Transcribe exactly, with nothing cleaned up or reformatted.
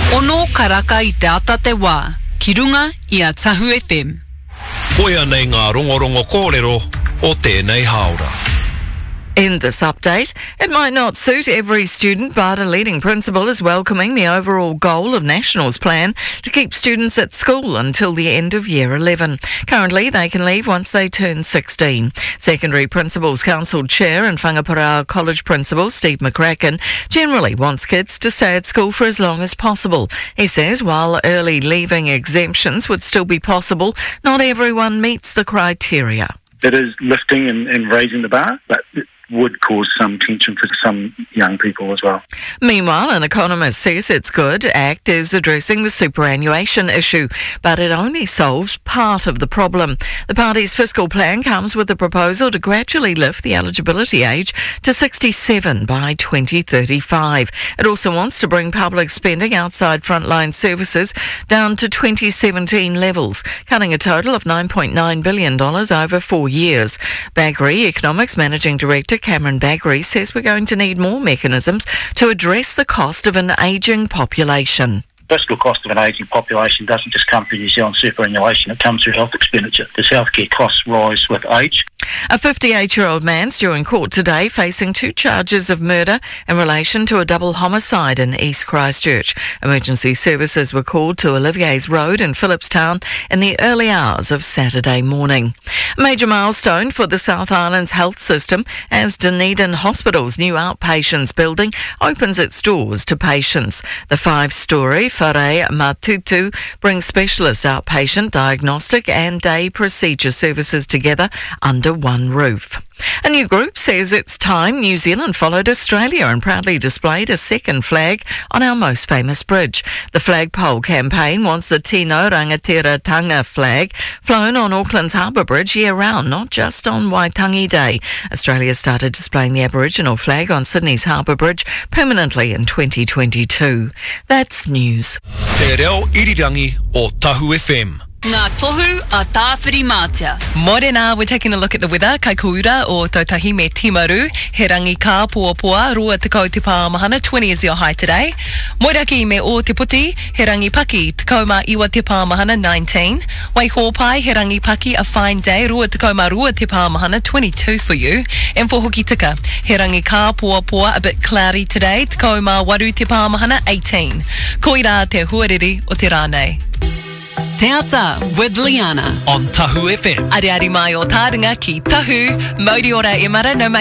Ono karaka I te ata te wā, ki runga I a Tahu F M. Koia nei ngā rongorongo kōrero o tēnei haora. In this update, it might not suit every student, but a leading principal is welcoming the overall goal of National's plan to keep students at school until the end of year eleven. Currently, they can leave once they turn sixteen. Secondary Principals Council Chair and Whangaparao College Principal Steve McCracken generally wants kids to stay at school for as long as possible. He says while early leaving exemptions would still be possible, not everyone meets the criteria. It is lifting and, and raising the bar, but it would cause some tension for some young people as well. Meanwhile, an economist says it's good ACT is addressing the superannuation issue, but it only solves part of the problem. The party's fiscal plan comes with a proposal to gradually lift the eligibility age to sixty-seven by twenty thirty-five. It also wants to bring public spending outside frontline services down to twenty seventeen levels, cutting a total of nine point nine billion dollars over four years. Baggery Economics Managing Director Cameron Baggery says we're going to need more mechanisms to address the cost of an ageing population. Fiscal cost of an ageing population doesn't just come through New Zealand superannuation, it comes through health expenditure. Does healthcare costs rise with age? A fifty-eight-year-old man's due in court today facing two charges of murder in relation to a double homicide in East Christchurch. Emergency services were called to Olivier's Road in Phillipstown in the early hours of Saturday morning. A major milestone for the South Island's health system as Dunedin Hospital's new outpatients building opens its doors to patients. The five-storey Whare Matutu brings specialist outpatient, diagnostic and day procedure services together under one roof. A new group says it's time New Zealand followed Australia and proudly displayed a second flag on our most famous bridge. The flagpole campaign wants the Tino Rangatiratanga flag flown on Auckland's Harbour Bridge year-round, not just on Waitangi Day. Australia started displaying the Aboriginal flag on Sydney's Harbour Bridge permanently in twenty twenty-two. That's news. Te reo irirangi o Tahu F M. Ngā tohu a tāwhiri mātia. Morena, we're taking a look at the weather. Kai koura o Tautahi me Timaru. He rangi ka pua pua, rua tekau te pāmahana, twenty is your high today. Moiraki me o te puti, he rangi paki, tekau ma iwa te pāmahana, nineteen. Waihopai, he rangi paki, a fine day, rua tekau ma rua te pāmahana, twenty-two for you. And for Hoki Tika, he rangi ka pua pua, a bit cloudy today, tekau ma waru te pāmahana, eighteen. Koira te huariri o te rānei. Te Ata with Liana on Tahu F M. Ari ari mai o tāringa ki Tahu, mauri ora e mara no mai